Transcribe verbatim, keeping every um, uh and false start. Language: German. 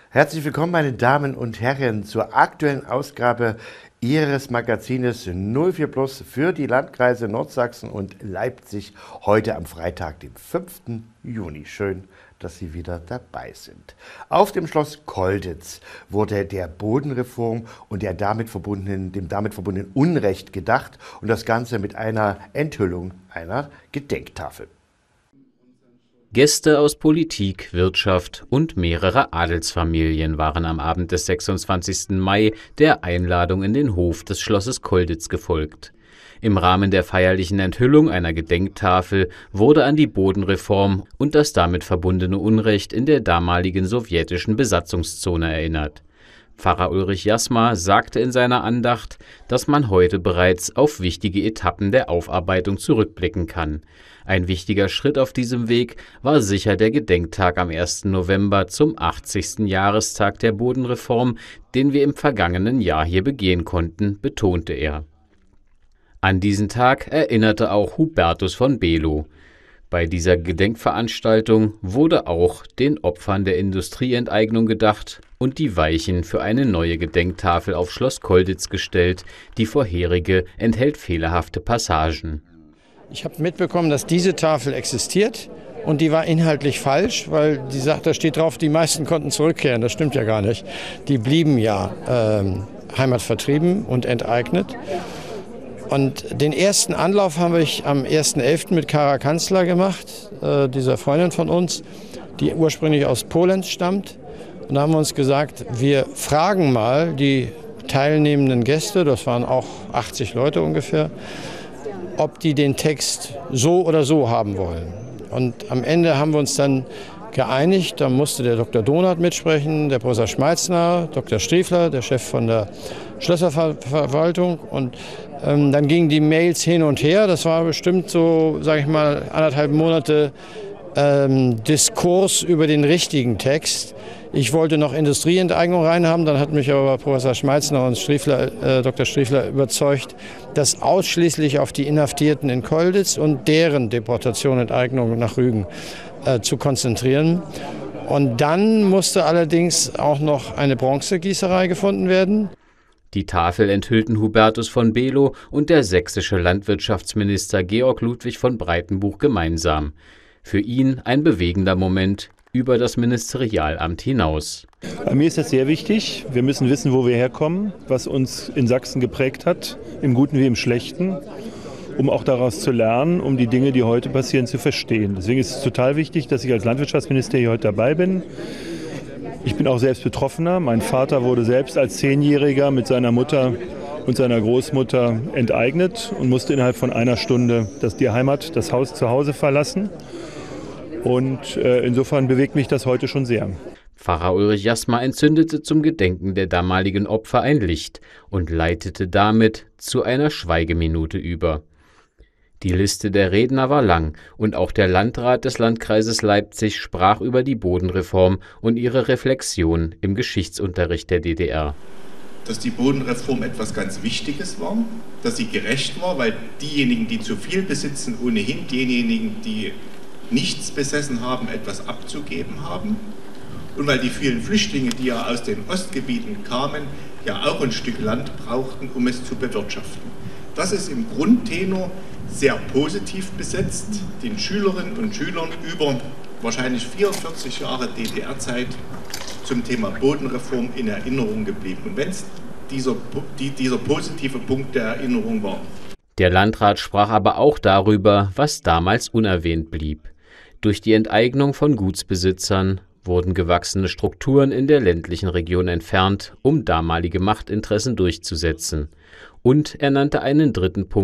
Herzlich willkommen, meine Damen und Herren, zur aktuellen Ausgabe Ihres Magazines null vier Plus für die Landkreise Nordsachsen und Leipzig heute am Freitag, dem fünften Juni. Schön, dass Sie wieder dabei sind. Auf dem Schloss Kolditz wurde der Bodenreform und der damit verbundenen, dem damit verbundenen Unrecht gedacht und das Ganze mit einer Enthüllung einer Gedenktafel. Gäste aus Politik, Wirtschaft und mehrere Adelsfamilien waren am Abend des sechsundzwanzigsten Mai der Einladung in den Hof des Schlosses Kolditz gefolgt. Im Rahmen der feierlichen Enthüllung einer Gedenktafel wurde an die Bodenreform und das damit verbundene Unrecht in der damaligen sowjetischen Besatzungszone erinnert. Pfarrer Ulrich Jasma sagte in seiner Andacht, dass man heute bereits auf wichtige Etappen der Aufarbeitung zurückblicken kann. Ein wichtiger Schritt auf diesem Weg war sicher der Gedenktag am ersten November zum achtzigsten Jahrestag der Bodenreform, den wir im vergangenen Jahr hier begehen konnten, betonte er. An diesen Tag erinnerte auch Hubertus von Below. Bei dieser Gedenkveranstaltung wurde auch den Opfern der Industrieenteignung gedacht und die Weichen für eine neue Gedenktafel auf Schloss Kolditz gestellt. Die vorherige enthält fehlerhafte Passagen. Ich habe mitbekommen, dass diese Tafel existiert und die war inhaltlich falsch, weil die sagt, da steht drauf, die meisten konnten zurückkehren. Das stimmt ja gar nicht. Die blieben ja ähm, heimatvertrieben und enteignet. Und den ersten Anlauf habe ich am ersten elften mit Kara Kanzler gemacht, äh, dieser Freundin von uns, die ursprünglich aus Polen stammt. Und da haben wir uns gesagt, wir fragen mal die teilnehmenden Gäste, das waren auch achtzig Leute ungefähr, ob die den Text so oder so haben wollen. Und am Ende haben wir uns dann geeinigt, da musste der Doktor Donath mitsprechen, der Professor Schmeitzner, Doktor Striefler, der Chef von der Schlösserverwaltung. Und ähm, dann gingen die Mails hin und her. Das war bestimmt so, sage ich mal, anderthalb Monate ähm, Diskurs über den richtigen Text. Ich wollte noch Industrieenteignung reinhaben, dann hat mich aber Professor Schmeitzner und Striefler, äh, Doktor Striefler überzeugt, das ausschließlich auf die Inhaftierten in Kolditz und deren Deportation und Enteignung nach Rügen äh, zu konzentrieren. Und dann musste allerdings auch noch eine Bronzegießerei gefunden werden. Die Tafel enthüllten Hubertus von Below und der sächsische Landwirtschaftsminister Georg Ludwig von Breitenbuch gemeinsam. Für ihn ein bewegender Moment über das Ministerialamt hinaus. Bei mir ist das sehr wichtig. Wir müssen wissen, wo wir herkommen, was uns in Sachsen geprägt hat, im Guten wie im Schlechten, um auch daraus zu lernen, um die Dinge, die heute passieren, zu verstehen. Deswegen ist es total wichtig, dass ich als Landwirtschaftsminister hier heute dabei bin. Ich bin auch selbst Betroffener. Mein Vater wurde selbst als Zehnjähriger mit seiner Mutter und seiner Großmutter enteignet und musste innerhalb von einer Stunde das, die Heimat, das Haus zu Hause verlassen. Und äh, insofern bewegt mich das heute schon sehr. Pfarrer Ulrich Jasma entzündete zum Gedenken der damaligen Opfer ein Licht und leitete damit zu einer Schweigeminute über. Die Liste der Redner war lang und auch der Landrat des Landkreises Leipzig sprach über die Bodenreform und ihre Reflexion im Geschichtsunterricht der D D R. Dass die Bodenreform etwas ganz Wichtiges war, dass sie gerecht war, weil diejenigen, die zu viel besitzen, ohnehin diejenigen, die nichts besessen haben, etwas abzugeben haben. Und weil die vielen Flüchtlinge, die ja aus den Ostgebieten kamen, ja auch ein Stück Land brauchten, um es zu bewirtschaften. Das ist im Grundtenor sehr positiv besetzt, den Schülerinnen und Schülern über wahrscheinlich vierundvierzig Jahre D D R-Zeit zum Thema Bodenreform in Erinnerung geblieben. Und wenn es dieser, die, dieser positive Punkt der Erinnerung war. Der Landrat sprach aber auch darüber, was damals unerwähnt blieb. Durch die Enteignung von Gutsbesitzern wurden gewachsene Strukturen in der ländlichen Region entfernt, um damalige Machtinteressen durchzusetzen. Und er nannte einen dritten Punkt.